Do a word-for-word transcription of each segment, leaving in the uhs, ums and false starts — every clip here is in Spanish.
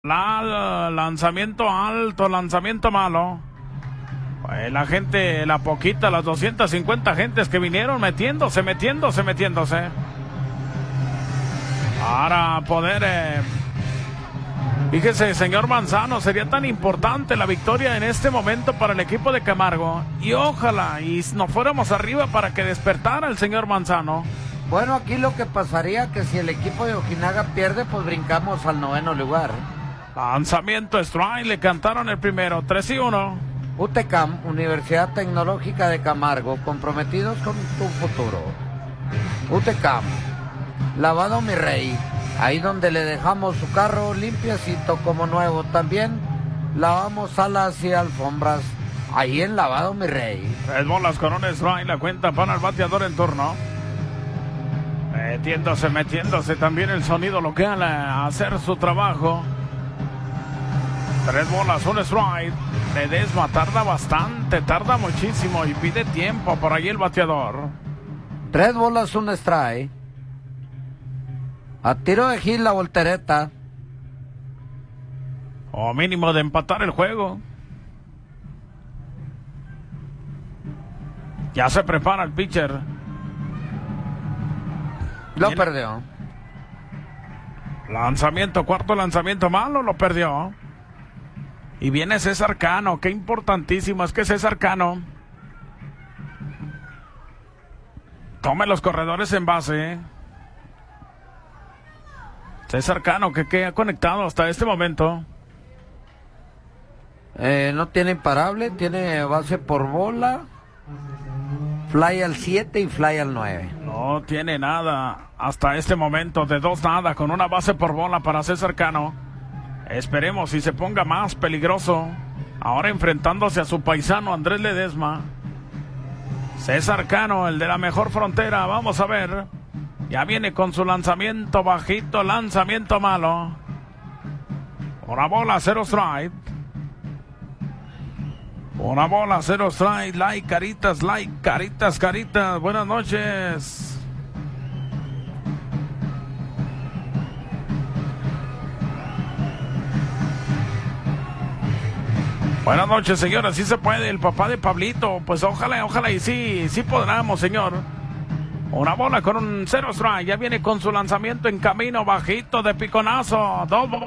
La, lanzamiento alto, lanzamiento malo. Pues la gente, la poquita, las doscientas cincuenta gentes que vinieron metiéndose, metiéndose, metiéndose. Para poder... Eh, fíjese, señor Manzano, sería tan importante la victoria en este momento para el equipo de Camargo. Y ojalá y nos fuéramos arriba para que despertara el señor Manzano. Bueno, aquí lo que pasaría que si el equipo de Ojinaga pierde, pues brincamos al noveno lugar. Lanzamiento strike, le cantaron el primero, tres y uno. U T C A M, Universidad Tecnológica de Camargo, comprometidos con tu futuro. U T C A M, lavado mi rey, ahí donde le dejamos su carro limpiecito como nuevo. También lavamos salas y alfombras, ahí en lavado mi rey. Tres bolas con un strike, la cuenta para el bateador en turno. Metiéndose, metiéndose, también el sonido local a hacer su trabajo. Tres bolas, un strike. Ledesma tarda bastante, tarda muchísimo y pide tiempo por ahí el bateador. Tres bolas, un strike. A tiro de Gil la voltereta. O mínimo de empatar el juego. Ya se prepara el pitcher. Lo Bien. perdió. Lanzamiento, cuarto lanzamiento malo, lo perdió. Y viene César Cano, qué importantísimo es que César Cano tome los corredores en base. César Cano, que, que ha conectado hasta este momento. Eh, no tiene imparable, tiene base por bola. Fly al siete y fly al nueve. No tiene nada hasta este momento, de dos nada, con una base por bola para César Cano. Esperemos si se ponga más peligroso. Ahora enfrentándose a su paisano Andrés Ledesma. César Cano, el de la mejor frontera. Vamos a ver. Ya viene con su lanzamiento bajito, lanzamiento malo. Una bola, cero strike. Una bola, cero strike. Like, caritas, like, caritas, caritas. Buenas noches. Buenas noches, señora. Sí se puede, el papá de Pablito. Pues ojalá, ojalá y sí, sí podamos, señor. Una bola con un cero strike. Ya viene con su lanzamiento en camino, bajito de piconazo. Dos bolas.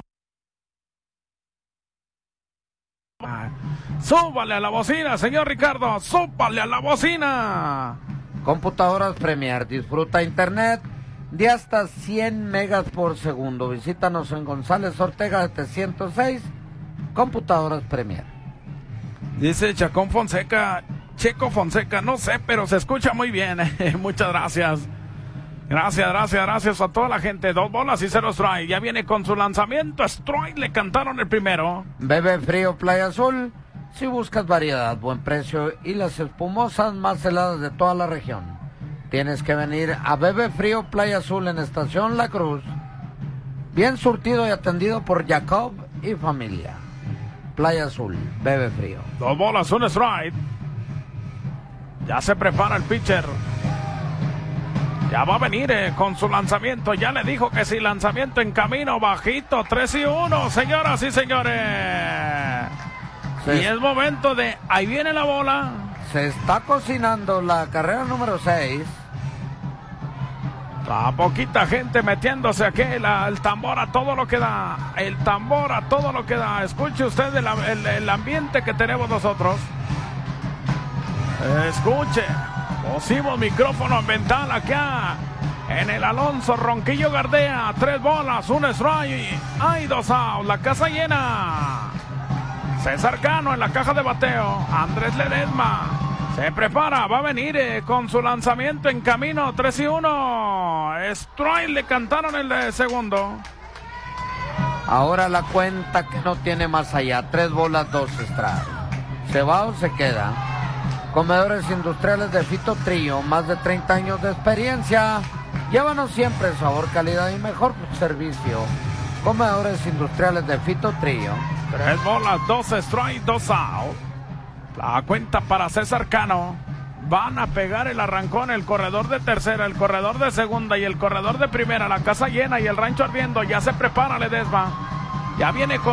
Súbale a la bocina, señor Ricardo. Súbale a la bocina. Computadoras Premier. Disfruta internet de hasta cien megas por segundo. Visítanos en González Ortega setecientos seis. Computadoras Premier. Dice Chacón Fonseca, Checo Fonseca, no sé, pero se escucha muy bien. Muchas gracias. Gracias, gracias, gracias a toda la gente. Dos bolas y cero strike. Ya viene con su lanzamiento. Strike, le cantaron el primero. Bebe Frío Playa Azul. Si buscas variedad, buen precio y las espumosas más heladas de toda la región, tienes que venir a Bebe Frío Playa Azul en Estación La Cruz. Bien surtido y atendido por Jacob y familia. Playa Azul, Bebe Frío. Dos bolas, un strike. Ya se prepara el pitcher. Ya va a venir eh, con su lanzamiento. Ya le dijo que sí, lanzamiento en camino, bajito, tres y uno, señoras y señores. Sí. Y es momento de... Ahí viene la bola. Se está cocinando la carrera número seis. La poquita gente metiéndose aquí, la, el tambor a todo lo que da. El tambor a todo lo que da. Escuche usted el, el, el ambiente que tenemos nosotros. Escuche. Pusimos micrófono ambiental acá en el Alonso Ronquillo Gardea. Tres bolas, un strike. Hay dos outs. La casa llena. César Cano en la caja de bateo. Andrés Ledesma se prepara, va a venir eh, con su lanzamiento en camino, tres y uno. Strike, le cantaron el de segundo. Ahora la cuenta que no tiene más allá. Tres bolas, dos strike. ¿Se va o se queda? Comedores Industriales de Fito Trillo, más de treinta años de experiencia. Llévanos siempre sabor, calidad y mejor servicio. Comedores Industriales de Fito Trillo. Tres bolas, dos strike, dos out. La cuenta para César Cano. Van a pegar el arrancón, el corredor de tercera, el corredor de segunda y el corredor de primera. La casa llena y el rancho ardiendo. Ya se prepara Ledesma. Ya viene con